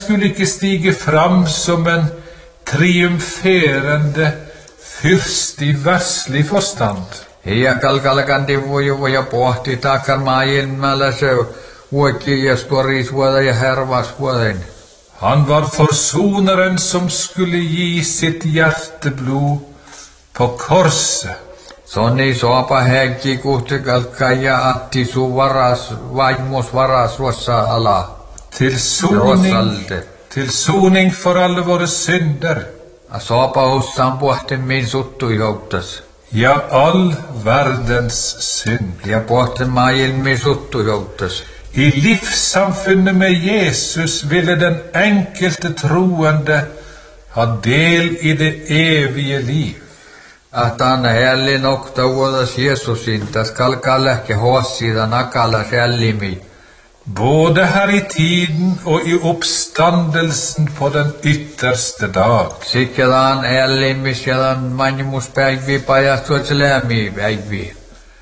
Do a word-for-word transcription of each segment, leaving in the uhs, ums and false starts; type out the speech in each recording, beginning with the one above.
skulle ikke stige fram som en triumferende fyrst i verslig forstand. Ja kalkalkanti voi ja pohti takar maailmalla se vuoki ja storisvuoda ja hervasvuoden. Han var forsoneren som skulle gi sitt hjerteblod på korset. Sonni soapa häkki kuhti kalkkaja atti su varas, vaimos varas ruossa ala. Til soning, til soning for alle våre synder. Soapa hussan pohti min suttu jouttas. Ja, all verdens synd. Ja pohti maailmi suttu jouttas. I livssamfunnet med Jesus ville den enkelte troende ha del i det evige liv. Att han hälli nokta vuodas Jeesusin, tas kalkallähke hossida nakalla själlimi. Både her i tiden og i oppstandelsen på den ytterste dag. Sikkedan hällimis jadan manjumus päivi pajastsuotselämi päivi.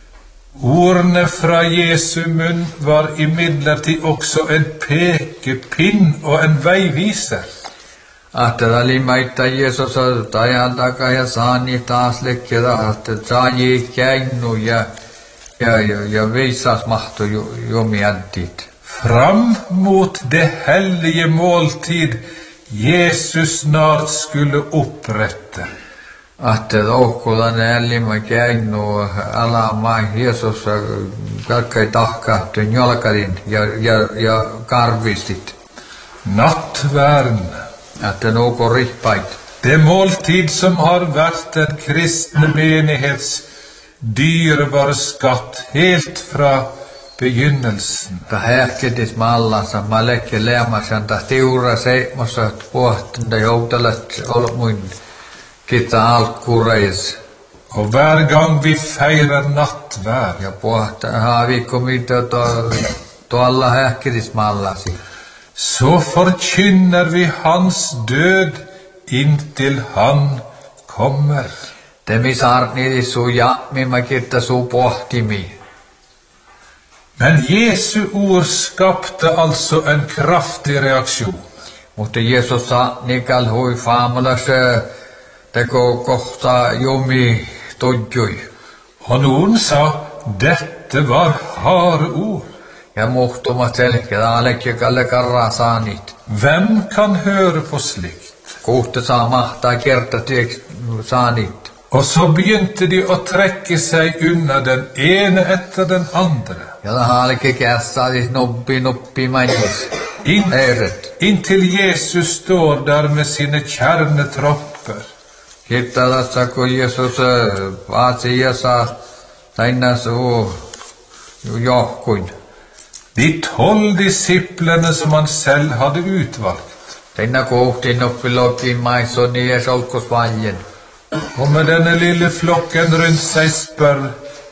Ordene fra Jesu munn var imidlertid også en pekepinn og en veiviser. Ahtedali maita Jeesus tajan takaa ja saani taas lekkeda, että saaji käinnu ja, ja, ja, ja viisas mahtu jumiantit. Fram mot det hellige måltid Jesus snart skulle opprette. Ahted oukkulan ällimä käinnu ala maa Jeesus kaikkai tahkahtun jolkarin ja, ja, ja karvistit. Nattverden. Ahted nouko rihpait. Det måltid som har vært den kristne menighets dyrebare skatt helt fra begynnelsen. Ta häkkedis mallansa malekke leemasan ta tiura seimossa puhtunda joutalat olmuin kita alkureis. Og hver gang vi feirer nattvær, ja puhta haavikkomita to tuolla häkkedis mallasi. Så forkynner vi hans død inntil han kommer. Temi saarnidi su jaami makirta su pohtimi. Men Jesu ord skapte altså en kraftig reaksjon. Mutta Jeesus sa nikal hui faamulas teko kohta jumi tudjui. Og noen sa, dette var harde ord. Ja muhtumat selkeä alekki kalle karraa saanit. Hvem kan høre på slikt? Kuhte saa mahtaa kerta tieks saanit. Og så begynte de å trekke seg unna den ene etter den andre. Ja alekki kässaadis nuppi nuppi manjis. In, Eret. inntil Jesus står der med sine kjernetropper. Kirtalassa kun Jeesus asiassa tainna su johkuin. De tolv disiplene som han selv hadde utvalgt. Tainna kuhti nuppi lokin maissoni ja solkusvaljen. Og med denne lille flokken rundt seg spør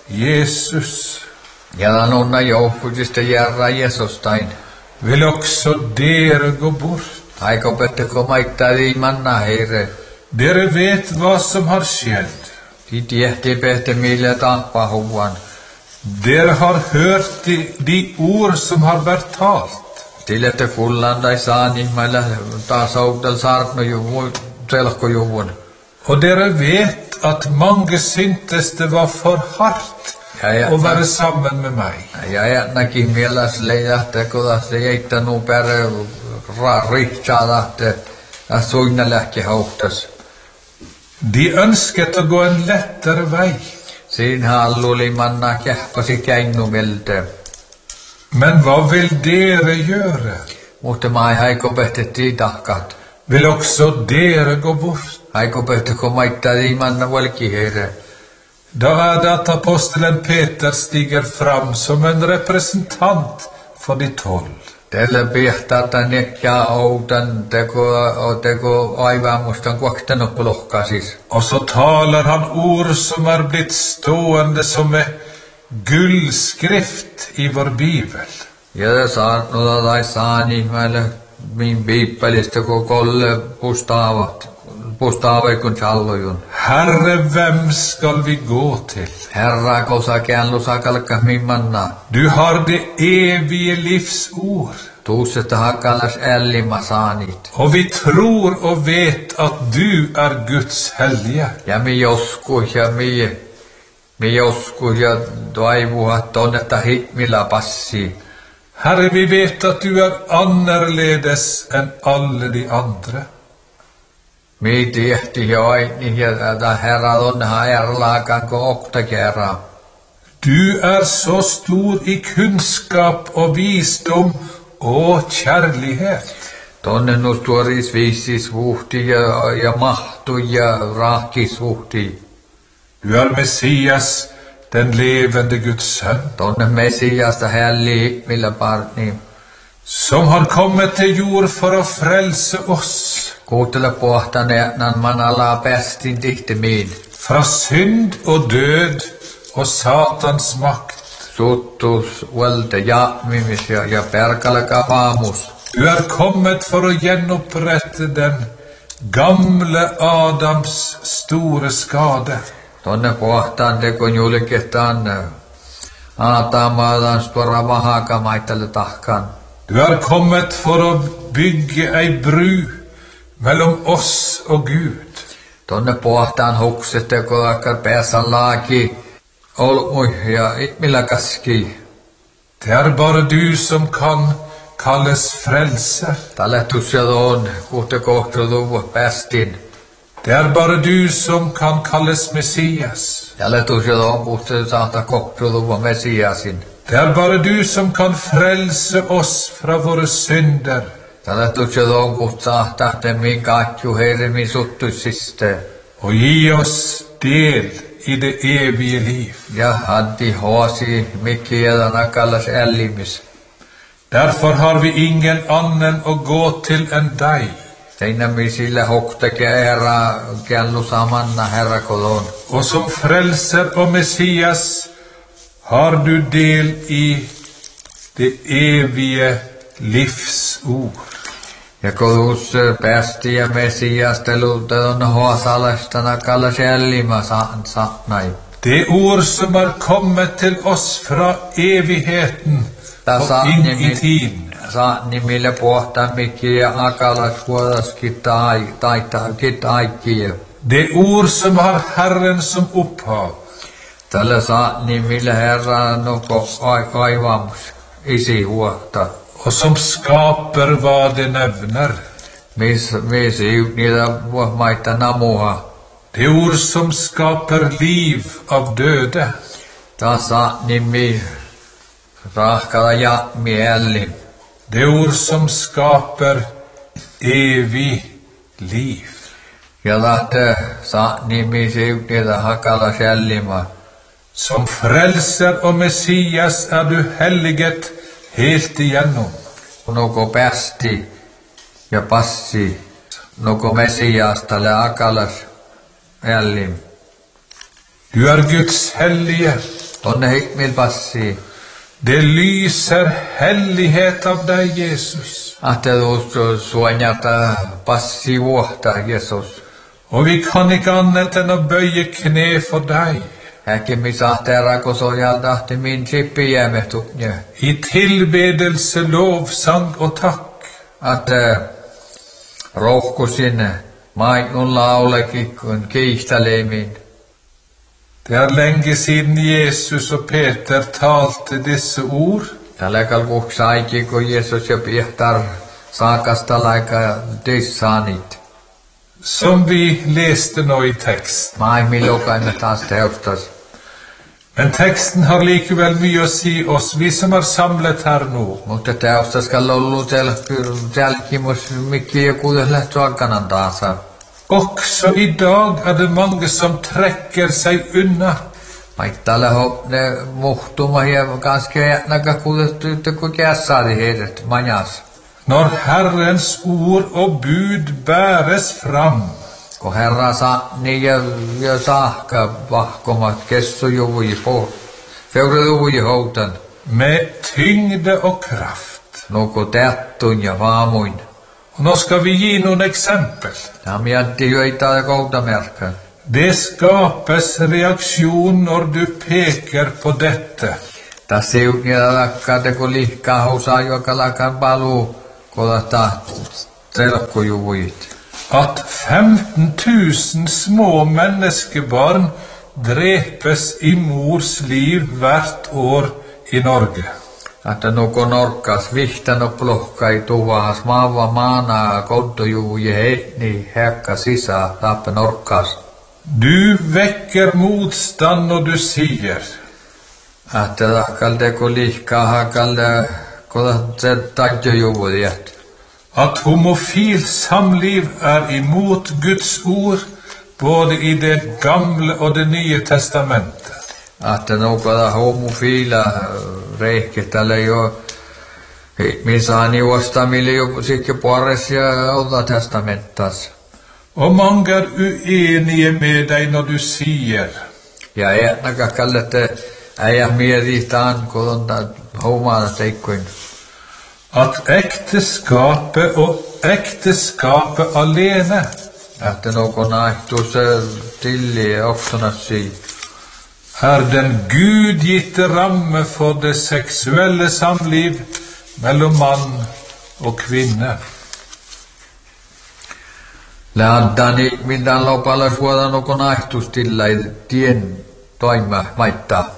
Jesus, ja nunna johkuisista järra Jeesus tain. vil også dere gå bort? Aiko petteko maittadi manna heire. Dere vet hva som har skjedd. De tiehti pehte mille tappa huvan. Dere har hørt de, de ord som har vært talt. Tilette kullandai saani meillä taas outel saarno juvun, selko juvun. Og dere vet at mange syntes det var for hardt Ja, ja, å være ja. sammen med meg. Ja jätnäkin mielas leijähteko se jeittänu pere rihtsaadahte ja suinna lähki hauktas. De ønsket å gå en lettere vei. Siinä halluli manna kähpasi käinnu velte. Men hva vil dere gjøre? Mutta mai haiko pehtettiin tahkat. Vil også dere gå bort? Haiko pehteko maittadi manna valkiheire. Da er det at apostelen Peter stiger fram som en representant for de tolv. Tällä pihtata nekja outan teko teko aivamustan kuaktanut lohkasis. Og så taler han ord som er blitt stående som med gullskrift i vår bibel. Ja saarnulla tai saani meille min biippelistä ko kolle pustavat. Pustaava kun challojun. Herre, hvem skal vi gå til? Herra, kosa käänlusa kalkka mimmanna. Du har det evige livs ord. Tuusesta hakalas ällimma saanit. Og vi tror og vet at du er Guds hellige. Ja mi joskus ja mi, mi joskus ja toivuha tonnetta hikmillä passi. Herre, vi vet at du er annerledes enn alle de andre. Mi tiehti ja aini ja tätä herra onneha erlaakan ko okta kerran. Du er så stor i kunnskap og visdom og kjærlighet. Tonne nus tuoris viisis vuhti ja, ja mahtu ja rahkis vuhti. Du er Messias, den levende Guds sønn, Tonne Messiasta helli hikmillä partni. som har kommet til jord for å frelse oss Kuuntele pohtan eetnan manalaa pestin tihtimiin. fra synd og død og Satans makt. Suttus valta jaamimis ja, ja perkalaka vaamus. Du er kommet for å gjenopprette den gamle Adams store skade. Tonne pohtaan teko julkehtaan aatamaadaan stora vahaka maittele tahkan. Du er kommet for å bygge ei bru mellom oss og Gud. Tonne pohtaan hukset teko akkar pesan laaki olmui ja itmillä kaski. Det er bare du som kan kalles frelser. Tälle tussiadoon kuhte kohtuduvu pestin. Det er bare du som kan kalles Messias. Tälle tussiadoon kuhte saata kohtuduvu Messiasin. Det er bare du som kan frelse oss fra våre synder. Tälle tussiadoon kuhte saata temmin kaatju heirimin suttuisiste. Og gi oss del i det evige liv. Ja haddi hoasi mikki edana kallas ällimis. Derfor har vi ingen annen å gå til enn deg. Teinä mi sillä hoktakia herra kellu samanna herra kodon. Og som frelser og Messias har du del i det evige livs ord. Ja kodus päästi ja Messias teluttelun hoasalastana kallas ellima saan saatnai. Det ord som er kommet til oss fra evigheten og inn i tiden. Saatni millä pohtaan mikki ja akalas kuodaski tai taita kitaikia. Det ord som har Herren som opphav. Tällä saatni millä herra noko aivamus isi huohta. Og som skaper hva det nevner. Mis mis niitä maita namuha. Det ord som skaper liv av døde. Tasa nimi rahkala ja mieli. Det ord som skaper evig liv. Ja lähtee sa nimi niitä hakala själlima. Som frelser og Messias er du helliget helt igjennom. Noko päästi ja passi. Noko Messiasta le akalas ällim. Du er Guds hellige. Tonne hikmil passi. Det lyser hellighet av deg, Jesus. Ahte tuossa suonjata passi vuohta, Jesus. Og vi kan ikke annet enn å bøye kne for deg. Häkki mi sahte rakosojalta ahti min sippi jäämehtukne. I tilbedelse, lovsang og takk. Ahte rohkusin maikun laulekin kun kiihtäleimin. Det er lenge siden Jesus og Peter talte disse ord. Tällä kalkuuksa aiki kun Jesus ja piehtar saakasta laika tissaanit. Som vi leste nå i tekst. Maailmi lokaimme taas teustas. Men teksten har likevel mye å si oss, vi som er samlet her nå. Mutta teustas kallollu selkimus mikki ja kuudelle suakanan taasa. Også i dag er det mange som trekker seg unna. Maittalle hopne muhtuma ja ganske jätnaka kuudettu kun kässaari heidät majas. Når Herrens ord og bud bæres fram, Kun herra saani ja, ja saakka vahkomat kessujuvui po. Feuraduvui houtan. med tyngde og kraft. Nuku teattun ja vaamuin. Og nå skal vi gi noen eksempel. Ja miantti joita ja koutamerkka. Det skapes reaksjon når du peker på dette. Tässä juhnialakkaa teko lihkaa housaa juokalakan paluu, kodata selkkujuvuit. At femten tusen små menneskebarn drepes i mors liv hvert år i Norge. Että nuko norkkas vihtano plohkai tuvahas maava maana kontojuvuja hetni häkka sisä tappe norkkas. Du vekker motstand når du sier Että lahkal teko lihkaa hakal kodat tajujuvujat. at homofil samliv er imot Guds ord, både i det gamle og det nye testamentet. Että nuko homofila reikketälle jo misani ostamille jo sikke porres ja Old testamentas. Og mange er uenige med deg når du sier Ja etnaka kallette äijä mietitään kodonta homaana teikkuin. at ekteskapet og ekteskapet alene Että nuko naihtuus tilli oksonassi. er den gudgitte ramme for det seksuelle samliv mellom mann og kvinne. Lähdani mitään lopalla suoda nuko naihtuus tilla tien toima maittaa.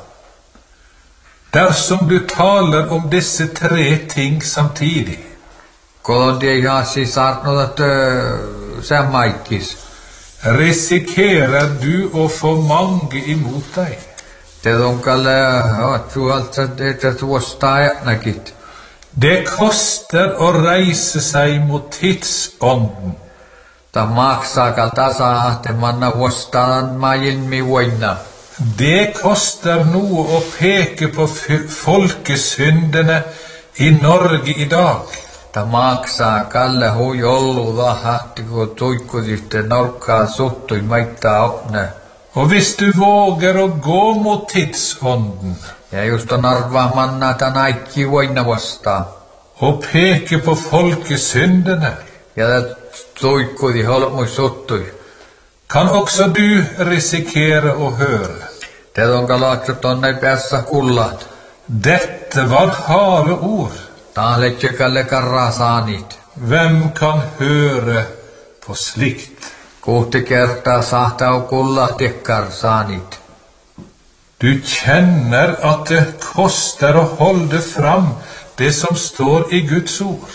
Dersom du taler om disse tre ting samtidig, Kodon tie jaasi saarnodat se maikkis. risikerer du å få mange imot deg. Te donkalle oot suolta että tuosta etnakit. Det koster å reise seg mot tidsånden. Ta maksaa kaltasa te manna vuostaan maailmi voina. Det koster noe å peke på f- folkesyndene i Norge i dag. Ta maksaa kalle hui ollu vahatti kun tuikkuditte norkkaa suttui maittaa opne. Og hvis du våger å gå mot tidsånden Ja just on arvaa manna ta naikki voina vastaan. og peke på folkesyndene, Ja ta tuikkudi holmui suttui. kan også du risikere å høre: Te donkalaatsu tonne päässä kullat. dette var harde ord. Taaletje kalle karraa saanit. Hvem kan høre på slikt? Kuutti kertaa sahtau kulla tekkar saanit. Du kjenner at det koster å holde fram det som står i Guds ord.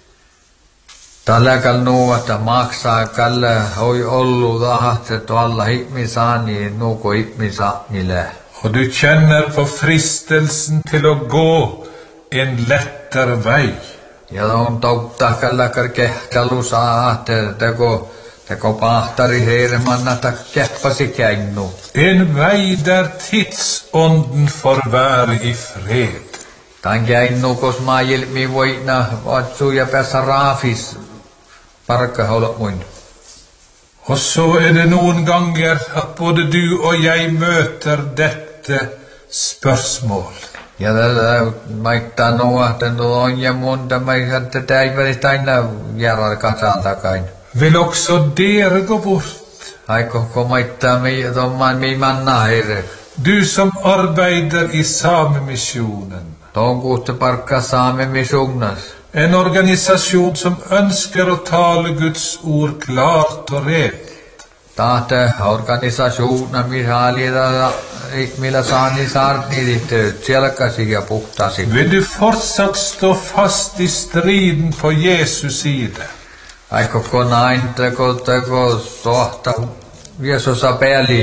Tällä kallu, että maksaa kalle hoi ollu tahatse tuolla ihmisaani nuko ihmisaanille. Og du kjenner på fristelsen til å gå en lettere vei. Ja on toutta kalla karkehkalu saatte teko teko pahtari heirmanna ta keppasi käinnu. En vei der tidsånden får være i fred. Tan käinnu kos maailmi voina vatsu ja päässä raafis parkka holmuin. Og så er det noen ganger at både du og jeg møter dette spørsmål. Ja tällä maittaa noa tän on ja monta maittaa täiväri aina järjellä kasaltakain. Vil også dere gå bort? Aiko ko maittaa mi tomman mi manna heire. Du som arbeider i Samemissionen, Ton kuutte parkka saame mi sugnas. en organisasjon som ønsker å tale Guds ord klart og rent. Tahte organisasjoner mi haalida millä saani saarni ditte selkasi ja puhtasi. Vil du fortsatt stå fast i striden på Jesus side? Aiko ko nain teko teko sohta Jeesusa pääli.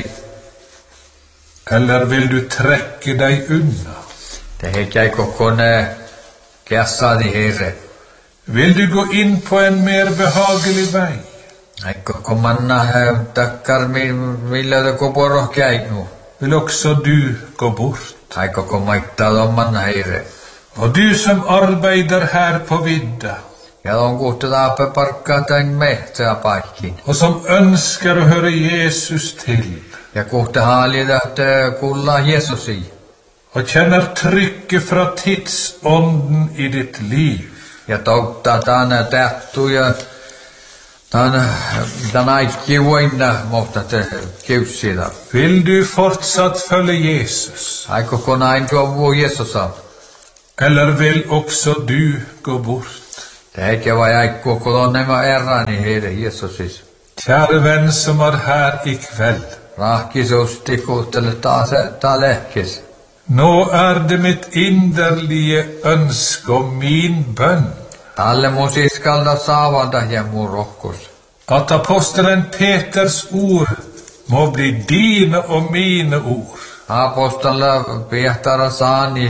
Eller vil du trekke deg unna? Te heikkäiko kone kässaadi heire. Vil du gå inn på en mer behagelig vei? Aiko ko manna takkar mi millä teko poro käinu. Vil også du gå bort? Aiko ko maittaa tomman heire. Og du som arbeider her på vidda, Ja on kuutte taappe parkkaa tän mehtsää paikkiin. og som ønsker å høre Jesus til, Ja kuutte haalida te kulla Jeesusi. og kjenner trykket fra tidsånden i ditt liv, Ja totta tänä tähtu ja Den är kiuina mutta te kiusida. Vill du fortsatt följa Jesus? Aiko konain tuo Jeesusa. Eller vill också du gå bort? Eikä vai aikko kolonnema errani heille Jeesusis. Kära vän som är här ikväll. Rahkisusti kuuntele taas talehkis. Nå är det mitt innerliga önske och min bön. Talle mun siskalta saavanda ja mun rohkus. Att aposteln Peters ord må bli dina och mina ord. Apostolla Pietara saani.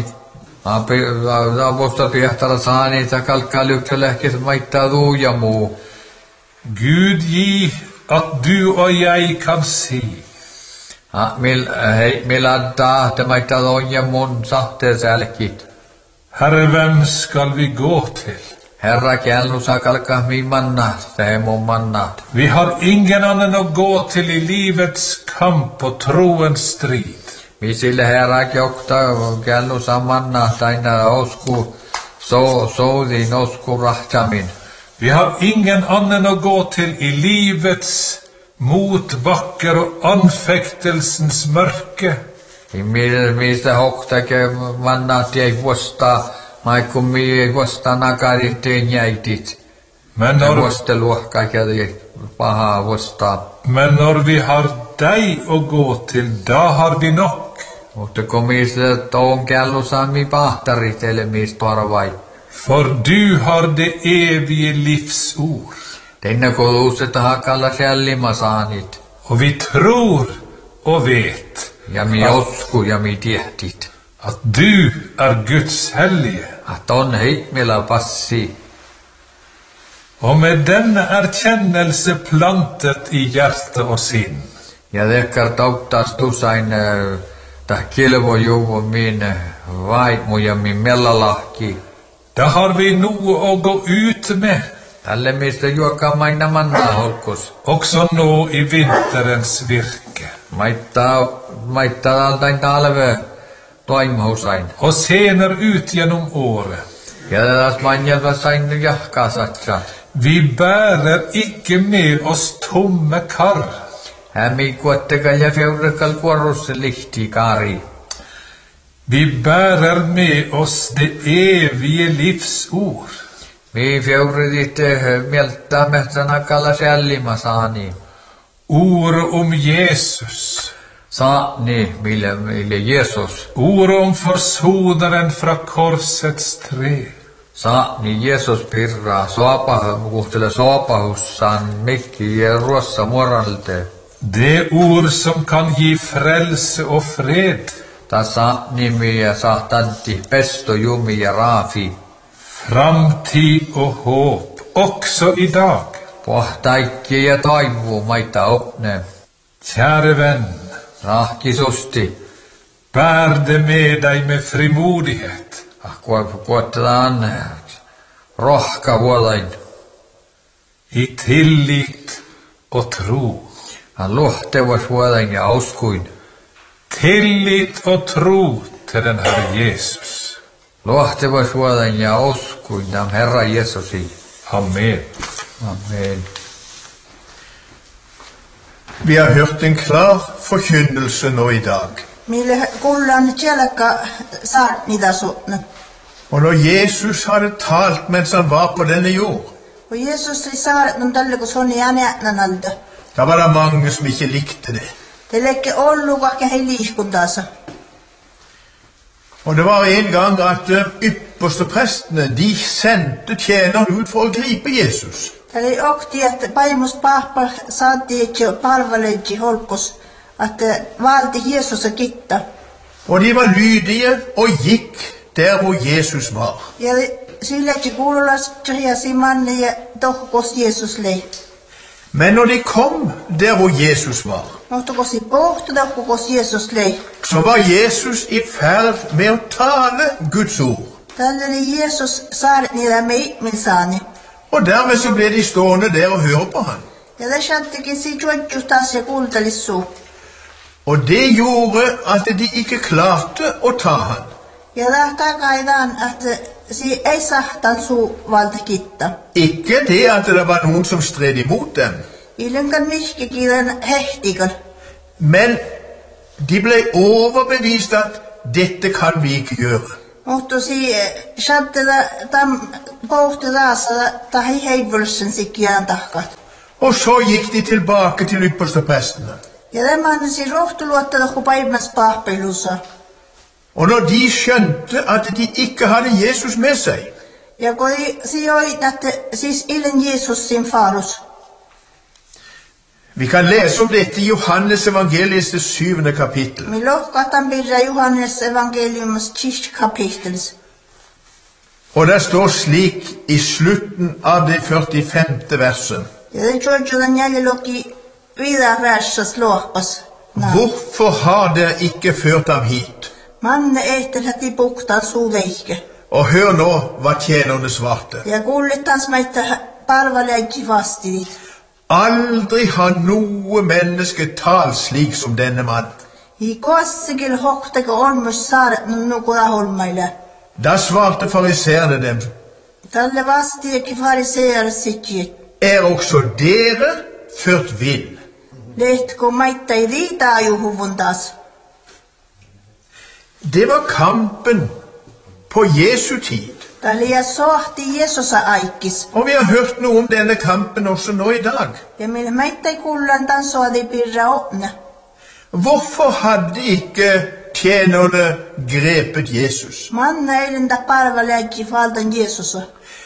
Apostol Pietara saani takalkalykselehkis maittaa ja muu. Gud ge att du och jag kan se. Mil, hei, millä tahte maittaa ja mun sahteesälkit. Herre, vem skall vi gå till? Herra kellusa kalka mi manna, det mun manna. Vi har ingen annan att gå till i livets kamp och troens strid. Mi sille herra jokta kellusa manna, taina osku, so, soudin osku rahtamin. Vi har ingen annan att gå till i livets motbackar och anfäktelsens mörke. I mistä hoktake manna tiei vuosta, maikku mi vuosta nakarittiin jäitit. Men när, vuosta luokkaike paha vuosta. men när vi har dig att gå till, då har vi nog. Mutta kun mistä toon kellusa mi pahtarit ele mistä parvai. För du har det eviga livsord. Tänne kuluuset hakalla själlima saanit. Och vi tror och vet Ja mi osku ja mi tiehtit. att du är Guds hellige. Att on heitmillä passi. Och med denna erkännelse plantet i hjärta och sinn. Ja tekkar tauttas tusain tah kilvo juvo min vaimo ja min mellalahki. Då har vi nog att gå ut med. Tälle mistä juokka maina manna holkus. Också nå i vinterens virke. Maittaa, maittaa altain talve toimhusain. Och senare ut genom året. Ja taas manjelva sain jahkasatsa. Vi bärer icke med oss tomma kar. Hämi kuottekal ja feurekal kuorus lihti kari. Vi bärer med oss det eviga livsord. Mi feuridit mieltä mehtänä kalla själlima saani. Ord om Jesus. Saani, mille, mille Jesus. Ord om försonaren från korsets trä. Saani Jesus pirraa soapa, kuhtele soapahussaan mikki ja ruossa moralte. Det ord som kan ge frälse och fred. Tässä nimi ja sahtanti pesto jumi ja raafi. Framtid och hopp också idag. Pohtaikki ja toivuu maita opne. Käre vän, Rahkisusti. bär det med dig med frimodighet. Kuotetaan rohka vuolain. I tillit och tro. Han luhtevas vuolain ja uskuin. Tillit och tro till den Herre Jesus. Luhtevas vuolain ja uskuin tämän Herra Jeesusi. Amen. Amen. Vi har hørt en klar forkynnelse nå i dag. Mille kuullaan tjelka saarnitasutna. Og når Jesus hadde talt mens han var på denne jord, Og Jesus i saarnun tälle kun sonni ääneätnänalta. da var det mange som ikke likte det. Te lekke ollu vaikka hei liikuntaansa. Og det var en gang at de ypperste prestene, de sendte tjeneren ut for å gripe Jesus. Tälle okti, että paimus pahpa saatiin jo palveleji holkos, että valti Jeesusa kitta. Og de var lydige og gikk der hvor Jesus var. Ja silleji kuululas tjohiasi manni ja tohkos Jeesus lei. Men når de kom der hvor Jesus var, Mohtokosi pohtu tohkos Jeesus lei. så var Jesus i ferd med å tale Guds ord. Tälle Jeesus saarnira mei min saani. Og dermed så ble de stående der og høre på han. Ja det shantikin si juodju taas ja kuuntelissu. Og det gjorde at de ikke klarte å ta han. Ja tahtaa kaidaan, että si ei sahtan su valta kitta. Ikke det at det var noen som stred imot dem, Ilenkan mihkikilen hehtikal. men de ble overbevist at dette kan vi ikke gjøre. Mutta si shatteda tam pohti taasa tahi heivulsen sikiaan tahkat. Og så gikk de tilbake til yppersteprestene. Ja tämän si rohtuluottada ku päiväns pahpelussa. Og når de skjønte at de ikke hadde Jesus med seg, Ja kun si oi, että siis ilen Jesus sin farus. vi kan lese om dette i Johannes evangeliets det syvende kapittel. Mi lohkahtan birra Johannes evangeliumus tjist kapittelis. Og det står slik i slutten av det førtifemte verset. Ja det tjodjudan jäljeloki vida värsas lohpas. Hvorfor har dere ikke ført ham hit? Manne ehter heti puktaan suu veihke. Og hør nå hva tjenerne svarte. Ja kuulittans meitä palvaleikki vastivit. Aldri har noe menneske talt slik som denne mann. I kossikil hohteko olmus saaret nukura holmaille. Da svarte fariseerne dem, Tälle vastiekin fariseer sitjit. er også dere ført vill? Lehtko maitta ei riitaa juhuvun taas. Det var kampen på Jesu tid. Tälle ja sohti Jeesusa aikis. Og vi har hørt noe om denne kampen også nå i dag. Ja millä maitta ei kullan tansoadi pirra opne. Hvorfor hadde ikke tjenerne grepet Jesus? Manna eilen da palvaleikki faltan Jeesusa.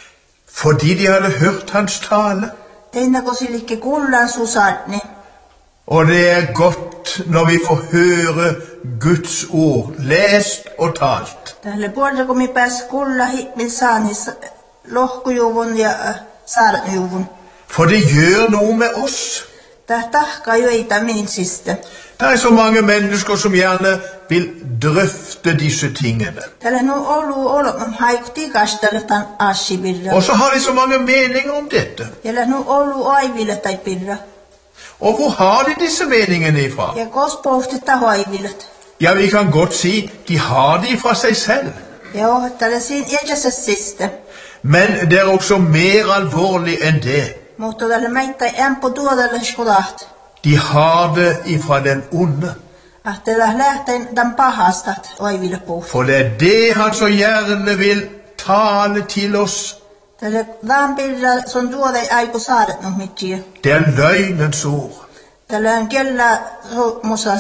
Fordi de hadde hørt hans tale. Teinako silikke kullan susartni. Og det er godt når vi får høre Guds ord, lest og talt. Tälle puolta kun mi pääs kulla hitmin saanis lohkujuvun ja äh, saarnjuvun. For det gjør noe med oss. Tää tahkaa joita min siste. Det er så mange mennesker som gjerne vil drøfte disse tingene. Tälle nu olu olomam haikuti kastaletan asibirra. Og så har de så mange meninger om dette. Ja nu olu aiville tai pirra. Og hvor har de disse meningene ifra? Ja kos pohtetta hoivillet. Ja, vi kan godt si, de har de fra seg selv. Ja tälle sin jäjäses siste. Men det er også mer alvorlig enn det. Mutta tälle meitä empo tuodalle skodaht. De har det ifra den onde. Att tälle lähten den pahastat oiville poht. For det er det han så gjerne vil tale til oss. Tälle vaan pirra son tuodai aiku saaret no mitjiä. Det er løgnens ord. Tälle on kella musa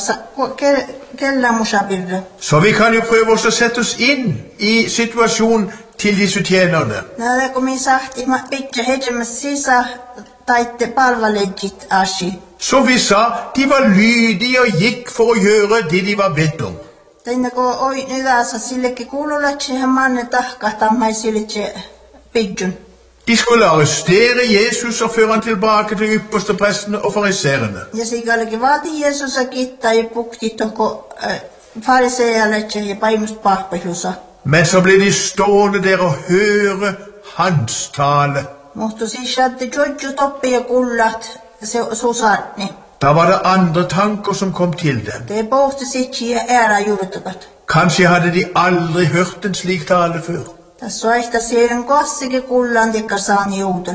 kella musa pirra. Så vi kan jo prøve oss å sette oss inn i situasjonen til disse tjenerne. Nää kun mi sahti ma pitkä hejemäs sisa taitte palvaleikit asi. Som vi sa, de var lydige og gikk for å gjøre det de var bedt om. Teinako oi nyvässä sillekin kuululatsi hän manne tahkahtamai sillitse pidjun. De skulle arrestere Jesus og føre han tilbake til yppersteprestene og fariserene. Ja sikallekin vaati Jeesusa kittaa ja pukti toko äh, farisealetsi ja paimust pahpelusa. Men så ble de stående der og høre hans tale. Mutta siis saatti jodju toppi ja kullat se susartni. Da var det andre tanker som kom til dem. Det pohti sitsi ja ära juurtukat. Kanskje hadde de aldri hørt en slik tale før. Tässä on ehkä siihen kossikin kullan tikka saani joudel.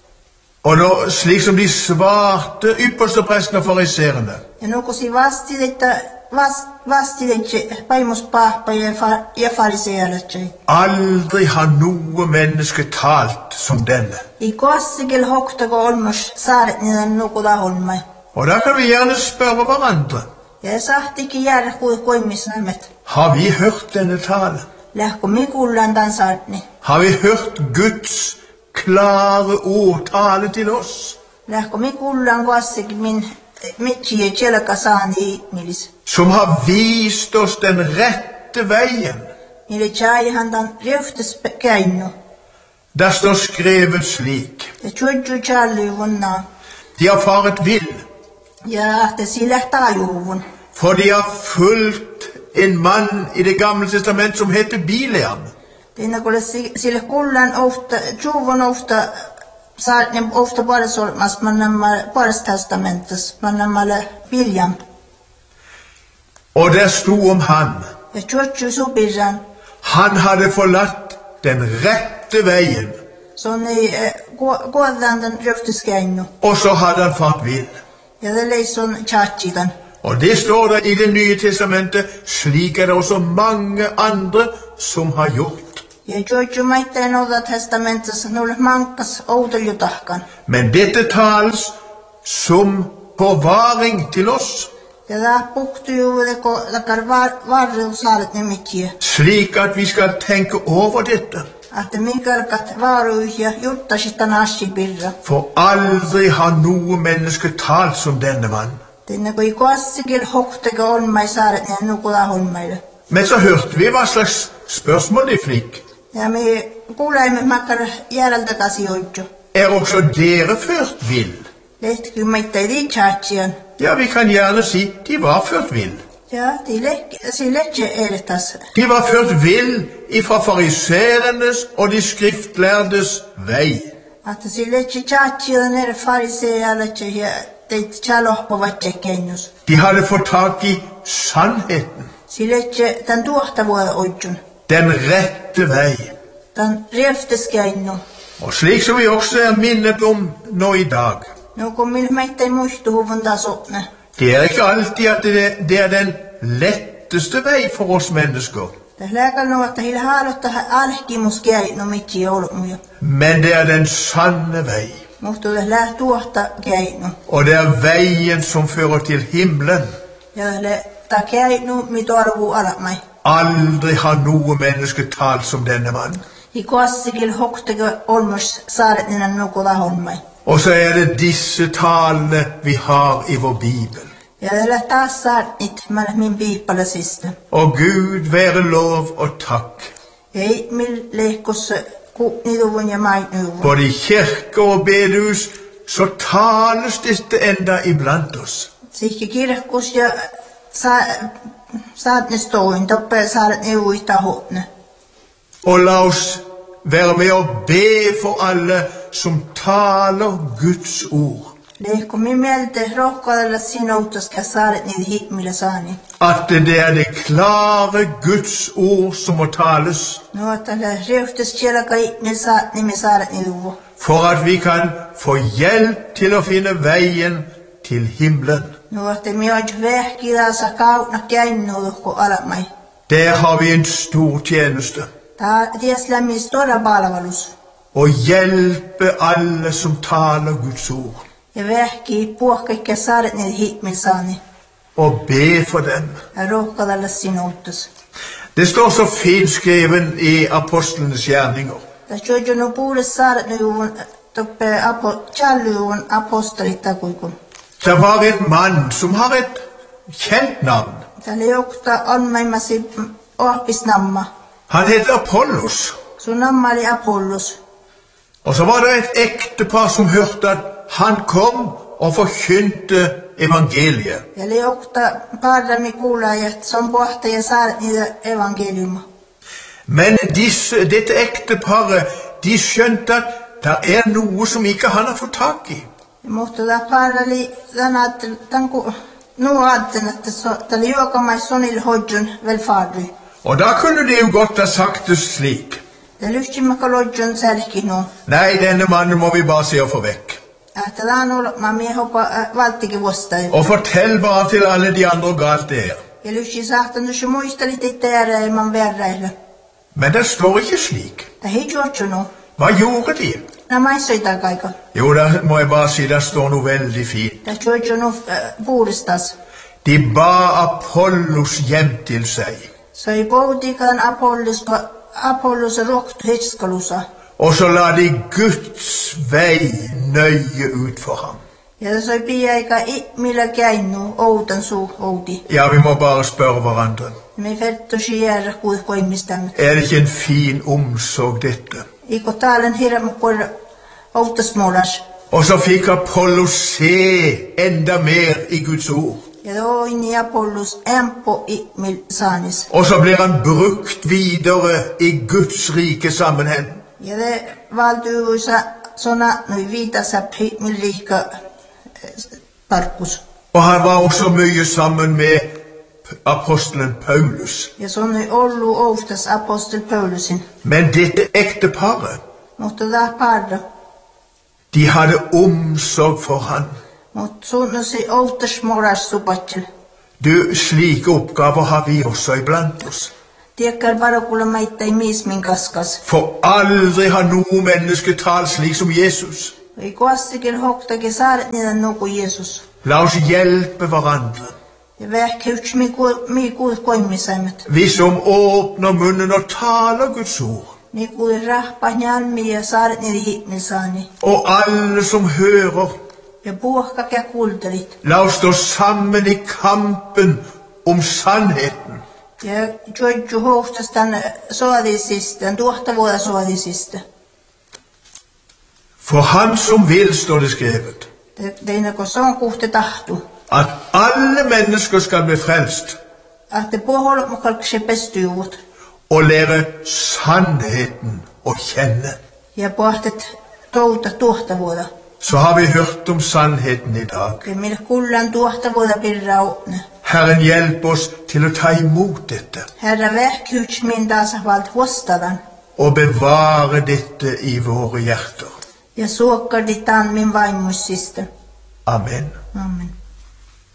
Og nå, slik som de svarte yppersteprestene og fariserene, Ja nukusi vasti, että vast, vasti, että paimus pahpa ja, fa, ja farisealetsi. aldri har noe menneske talt som denne. I kossikin hoktako olmus saaret niiden nukuta holmai. Og da kan vi gjerne spørre hverandre, Ja sahtikin jäädä kuin koimisnämet. har vi hørt denne tale? Lähkö mi kullan tämän saartni? Har vi hørt Guds klare ord tale til oss? Lähkö mi kullan kossikin min mitsi ja tjelka saani milis. Som har vist oss den rette veien. Mille tjaihan tämän röftes käinnu. Der står skrevet slik. Ja tjodju tjalluvun naa. De har faret vill, Ja ahte sillä taajuvun. for de har fulgt en mann i det gamle testament som heter Bileam. Tinna kuule sille kullan ofta, juvun ofta, saartni ofta parasolmas, mannamma parastestamentus, mannamma William. Og der sto om han. Ja tjodju supirran. Han hadde forlatt den rette veien. Så ni gådden den røfteskeino. Og så hadde han fart vill. Ja, det er sånn tjatsjidan. Og det står der i Det nye testamentet, slik er det også mange andre som har gjort. Ja, Jojo maitte en Uudella testamentissa nulle mankas oudeljutahkan. Men dette tales som forvaring til oss, Ja, det puhtuu juuri, kun takar varreu saaret nimitsiä. slik at vi skal tenke over dette. Että minkälakat vaaruus ja juttasista nassipirra. For aldri har noe menneske talt som denne mann. Tinne kun kuassikil hoktega olmai saaret ne nukula holmaille. Men så hørte vi hva slags spørsmål de fikk. Ja me kuulemme makkar järeltäkäsi joitju. Er også dere ført vill? Lehtikin maitte di tjatsian. Ja, vi kan gjerne si de var ført vill. Ja, si letje eretas. De var ført vill ifra fariserenes og de skriftlærdes vei. Että si letje tjatsian ere farisea letje ja teit tjalohpovat kennus. De hadde fått tak i sannheten, Si letje tän tuohtavuoda oitjun. den rette vei. Tän riefteskeinu. Og slik som vi også er minnet om nå i dag. No kun minä meitte muistuhuvun tasotne. Det er ikke alltid at det, det er den letteste vei for oss mennesker. Tässä lääkällä että heillä haalotta alkimus keino mitsi joulumuja. Men det er den sanne vei. Mutta tässä lää tuohta keino. Og det er veien som fører til himmelen. Ja tässä ta keino mitä arvu alamai. Aldri har noe menneske talt som denne mann. I kuassikil hoktega olmus saaret nina nukula holmai. Og så er det disse talene vi har i vår Bibel. Ja tässä taas saarnit min piippala siste. Og Gud være lov og takk. Ei mil lehkossa kuupnituvun ja mainuvun. Både i kirke og bedehus så tales dette enda iblant oss. Sikki kirkkus ja saatnestoin toppe saaret neuita hotne. Og la oss være med å be for alle som taler Guds ord. Lehko min mieltä rohkaudella sinoutuska saaret niitä himmillä saani. At det er det klare Guds ord som må tales, No, että reuhtes kielaka ihminen saat nimi saaret niitä uvo. for at vi kan få hjelp til å finne veien til himmelen. No, että mi oot vehkilaasa kauna käinnuuduhko alamai. Der har vi en stor tjeneste. Tää ties lämmin stora palvelus. Å hjelpe alle som taler Guds ord. Ja vehkii puhkikkä saaret niitä himmillä saani. Og be for dem. Ja rohkaudella sinoutus. Det står så fint skrevet i apostlenes gjerninger. Ja jojo no puules saaret niuvun toppe apo challuun apostolit takuikun. Det var en mann som har et kjent navn. Täällä jokta on maimasi ohpisnamma. Han heter Apollos. Sun namma oli Apollos. Og så var det et ektepar som hørte at han kom og forkynte evangeliet. Ja jokta parrami kuulajat, se on pohtaja saaret niitä evankeliuma. Men disse, dette ekteparet, de skjønte at det er noe som ikke han har fått tak i. Mutta tämä parrali, tämän kun nu ajattelin, että tällä juokamais sonille hodjun vel farri. Og da kunne de jo godt ha sagt det slik. Ja lyhtimmäkä lodjun sälki nu. Nei, denne mannen må vi bare se å få vekk. Että tämä on ollut, mä mie hoppa valtikin vuostain. Og fortell bare til alle de andre hvor galt det er. Ja lyhti sahtan, jos muistelit itse ilman verrailla. Men det står ikke slik. Det ei juotju nu. Hva gjorde de? Nämä isoita kaika. Jo, da må jeg bare si, det står noe veldig fint. Det juotju nu puhdistas. De ba Apollos hjem til seg. Så i boutikan Apollos, Apollos rokt hitskalusa. Og så la de Guds vei nøye ut for ham. Ja se oli aika millä käinnu outan suu outi. Ja, vi må bare spørre hverandre. Me fertosi jäädä kuihkoimistamme. Er det ikke en fin omsorg dette? Iko talen hirmu por outasmolas. Og så fikk Apollos se enda mer i Guds ord. Ja då inni Apollos empo ihmil saanis. Og så blir han brukt videre i Guds rike sammenheng. Ja det valtuusa sona noi viitasa ihmil rika parkus. Og han var også mye sammen med apostelen Paulus. Ja sun ei ollut ouftas apostel Paulusin. Men dette ekteparet, Mutta tämä parra. de hadde omsorg for han. Mutta sun on se ouftas moras supatsil. Du, slike oppgaver har vi også iblant oss. Tiedätkö varakulla meitä ei miismin kaskas. For aldri har noe menneske talt slik som Jesus. Ei koastikin hoktakin saaret niitä nuku Jeesus. La oss hjelpe hverandre. Ja vähkä yksi mi kuut koimisaimet. Vi som åpner munnen og taler Guds ord. Niin kuin rahpa njalmi ja saaret niitä hitnisaani. Og alle som hører, Ja puhkak ja kuultelit. la oss stå sammen i kampen om sannheten. Ja Jojo houstas tän suodisista, tän tuohtavuuden suodisista. For han som vil, står det skrevet, Teinäkö se on kuhte tahtu. at alle mennesker skal bli frelst Ahte puholmukalk se pestyuvut. og lære sannheten å kjenne. Ja pohtet touta tuohtavuuden. Så har vi hørt om sannheten i dag. Ja minä kullan tuohtavuuden pirrautne. Herren, hjelp oss til å ta imot dette Herra vähkyys min taas valt vastadan. og bevare dette i våre hjerter. Ja suokkar ditaan min vaimussista. Amen. Amen.